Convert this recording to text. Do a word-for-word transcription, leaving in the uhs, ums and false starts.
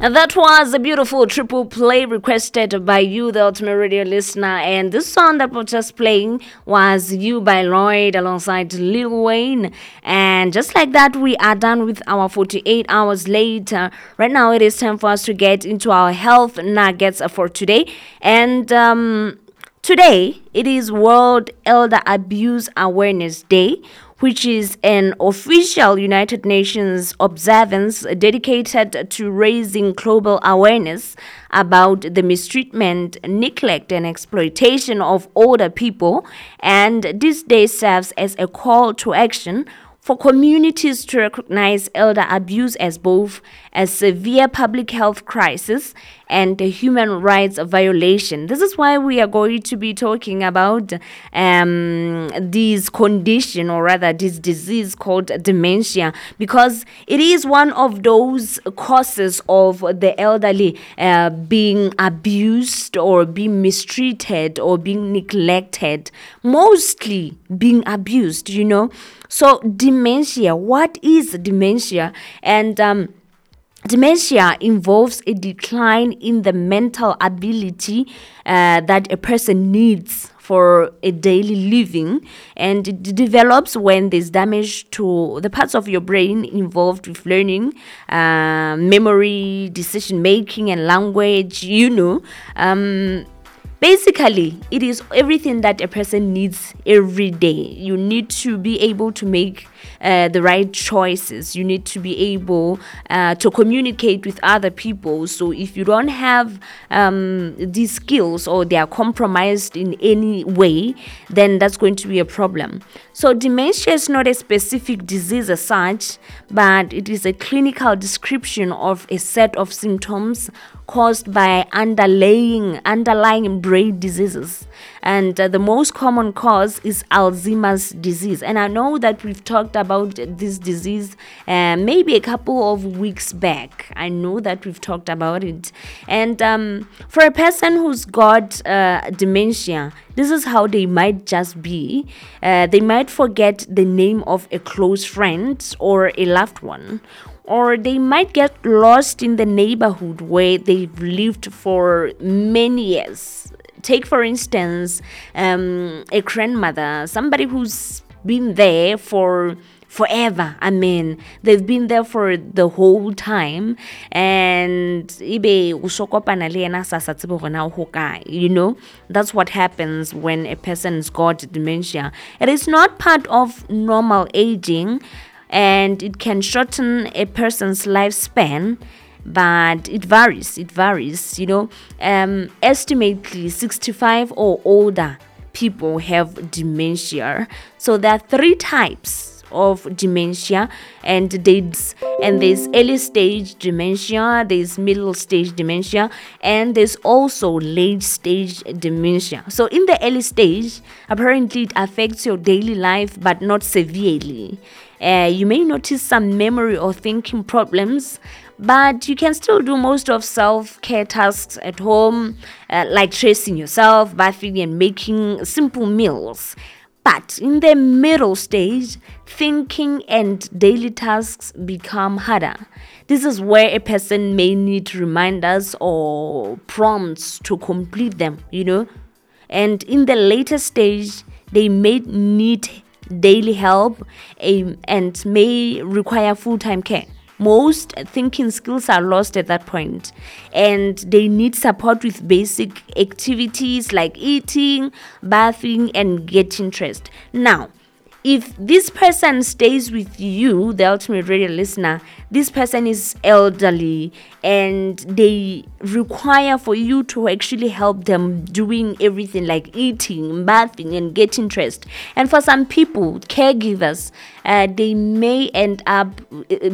And that was a beautiful triple play requested by you, the Ultimate Radio listener. And this song that was just playing was You by Lloyd alongside Lil Wayne. And just like that, we are done with our forty-eight hours later. Right now, it is time for us to get into our health nuggets for today. And um, today, it is World Elder Abuse Awareness Day, which is an official United Nations observance dedicated to raising global awareness about the mistreatment, neglect, and exploitation of older people. And this day serves as a call to action for communities to recognize elder abuse as both a severe public health crisis and a human rights violation. This is why we are going to be talking about um, this condition, or rather this disease called dementia, because it is one of those causes of the elderly uh, being abused or being mistreated or being neglected, mostly being abused, you know. So dementia, what is dementia? And um, dementia involves a decline in the mental ability uh, that a person needs for a daily living, and it develops when there's damage to the parts of your brain involved with learning, uh, memory, decision making, and language, you know. Um, Basically, it is everything that a person needs every day. You need to be able to make uh, the right choices. You need to be able uh, to communicate with other people. So if you don't have um, these skills, or they are compromised in any way, then that's going to be a problem. So dementia is not a specific disease as such, but it is a clinical description of a set of symptoms caused by underlying underlying brain diseases. And uh, the most common cause is Alzheimer's disease. And I know that we've talked about this disease uh, maybe a couple of weeks back. I know that we've talked about it. And um, for a person who's got uh, dementia, this is how they might just be. Uh, they might forget the name of a close friend or a loved one, or they might get lost in the neighborhood where they've lived for many years. Take, for instance, um, a grandmother, somebody who's been there for forever. I mean, they've been there for the whole time, and you know, that's what happens when a person's got dementia. It is not part of normal aging, and it can shorten a person's lifespan, but it varies. It varies, you know. Um, estimately sixty-five or older people have dementia. So there are three types of dementia, and there's and there's early stage dementia, there's middle stage dementia, and there's also late stage dementia. So in the early stage, apparently it affects your daily life, but not severely. Uh, you may notice some memory or thinking problems, but you can still do most of self-care tasks at home, uh, like dressing yourself, bathing, and making simple meals. But in the middle stage, thinking and daily tasks become harder. This is where a person may need reminders or prompts to complete them, you know. And in the later stage, they may need daily help um, and may require full-time care. Most thinking skills are lost at that point, and they need support with basic activities like eating, bathing, and getting dressed. Now, if this person stays with you, the Ultimate Radio listener, this person is elderly and they require for you to actually help them doing everything like eating, bathing, and getting dressed. And for some people, caregivers, uh, they may end up